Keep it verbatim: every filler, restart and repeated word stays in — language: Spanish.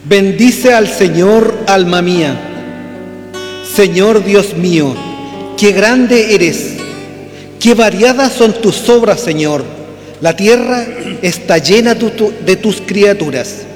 Bendice al Señor, alma mía. Señor Dios mío, qué grande eres, qué variadas son tus obras, Señor. La tierra está llena de tus criaturas.